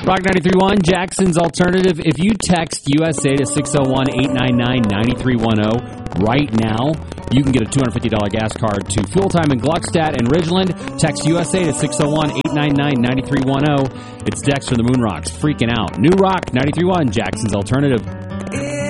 Rock 93.1, Jackson's Alternative. If you text USA to 601-899-9310 right now, you can get a $250 gas card to Fuel Time in Gluckstadt and Ridgeland. Text USA to 601-899-9310. It's Dex from the Moon Rocks freaking out. New Rock 93.1, Jackson's Alternative.